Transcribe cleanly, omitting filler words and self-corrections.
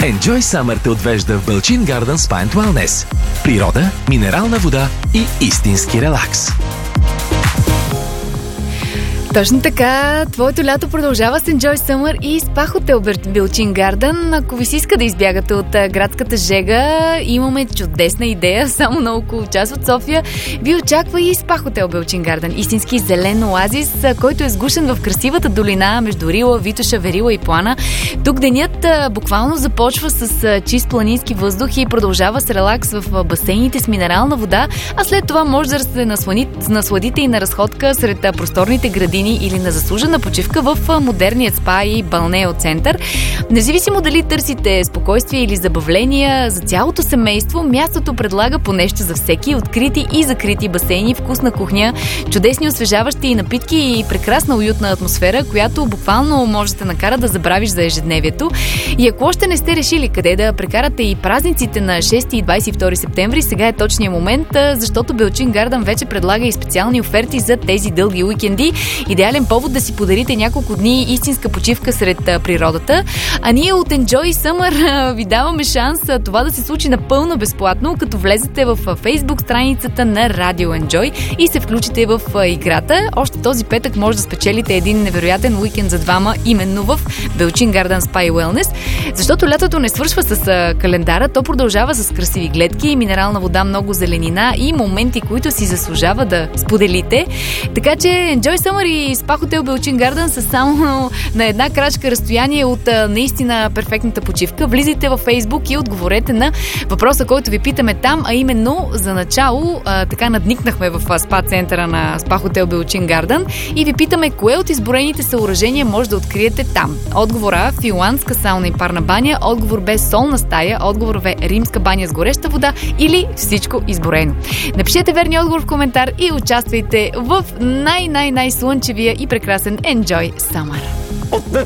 Enjoy Summer те отвежда в Белчин Гарден Spa and Wellness. Природа, минерална вода и истински релакс. Точно така, твоето лято продължава с Enjoy Summer и Spa Hotel Белчин Гарден. Ако ви се иска да избягате от градската жега, имаме чудесна идея. Само на около час от София ви очаква и Spa Hotel Белчин Гарден. Истински зелен оазис, който е сгушен в красивата долина между Рила, Витоша, Верила и Плана. Тук денят буквално започва с чист планински въздух и продължава с релакс в басейните с минерална вода, а след това може да се насладите и на разходка сред просторните градини или на заслужена почивка в модерният спа и балнео център. Независимо дали търсите спокойствие или забавления за цялото семейство, мястото предлага по нещо за всеки, открити и закрити басейни, вкусна кухня, чудесни освежаващи напитки и прекрасна уютна атмосфера, която буквално може да те накара да забравиш за ежедневието. И ако още не сте решили къде да прекарате и празниците на 6 и 22 септември, сега е точният момент, защото Белчин Гарден вече предлага и специални оферти за тези дълги уикенди. Идеален повод да си подарите няколко дни истинска почивка сред природата. А ние от Enjoy Summer ви даваме шанс това да се случи напълно безплатно, като влезете в Facebook страницата на Radio Enjoy и се включите в играта. Още този петък може да спечелите един невероятен уикенд за двама именно в Белчин Гарден Spa и Wellness. Защото лятото не свършва с календара, то продължава с красиви гледки, минерална вода, много зеленина и моменти, които си заслужава да споделите. Така че Enjoy Summer и Spa Hotel Белчин Гарден са само на една крачка разстояние от наистина перфектната почивка. Влизайте във Facebook и отговорете на въпроса, който ви питаме там, а именно за начало така надникнахме в спа центъра на Spa Hotel Белчин Гарден и ви питаме кое от изброените съоръжения може да откриете там. Отговор А – финландска сауна и парна баня, отговор Б – солна стая, отговор В – римска баня с гореща вода или всичко изброено. Напишете верния отговор в коментар и участвайте в най-слънчевия и прекрасен Enjoy Summer.